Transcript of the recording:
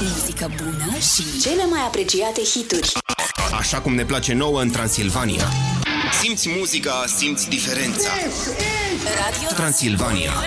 muzică bună și cele mai apreciate hituri. Așa cum ne place nouă în Transilvania. Simți muzica, simți diferența. Radio Transilvania.